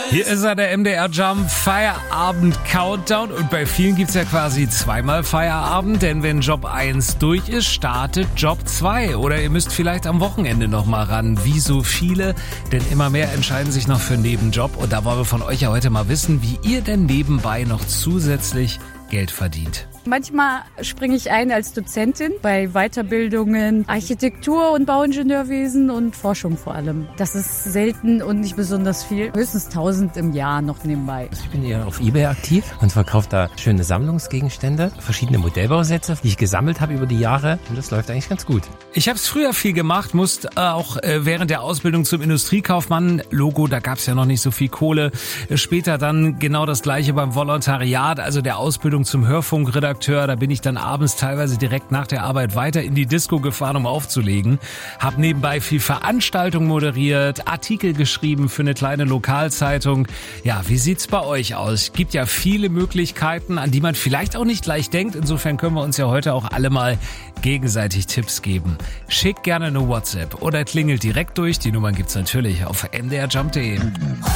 Hier ist er, der MDR Jump Feierabend Countdown, und bei vielen gibt's ja quasi zweimal Feierabend, denn wenn Job 1 durch ist, startet Job 2 oder ihr müsst vielleicht am Wochenende noch mal ran, wie so viele, denn immer mehr entscheiden sich noch für einen Nebenjob, und da wollen wir von euch ja heute mal wissen, wie ihr denn nebenbei noch zusätzlich Geld verdient. Manchmal springe ich ein als Dozentin bei Weiterbildungen, Architektur- und Bauingenieurwesen und Forschung vor allem. Das ist selten und nicht besonders viel. Höchstens 1000 im Jahr noch nebenbei. Ich bin hier auf eBay aktiv und verkaufe da schöne Sammlungsgegenstände, verschiedene Modellbausätze, die ich gesammelt habe über die Jahre, und das läuft eigentlich ganz gut. Ich habe es früher viel gemacht, musste auch während der Ausbildung zum Industriekaufmann, Logo, da gab es ja noch nicht so viel Kohle. Später dann genau das gleiche beim Volontariat, also der Ausbildung zum Hörfunkredakteur. Da bin ich dann abends teilweise direkt nach der Arbeit weiter in die Disco gefahren, um aufzulegen. Hab nebenbei viel Veranstaltungen moderiert, Artikel geschrieben für eine kleine Lokalzeitung. Ja, wie sieht's bei euch aus? Gibt ja viele Möglichkeiten, an die man vielleicht auch nicht gleich denkt. Insofern können wir uns ja heute auch alle mal gegenseitig Tipps geben. Schickt gerne eine WhatsApp oder klingelt direkt durch. Die Nummern gibt's natürlich auf mdrjump.de.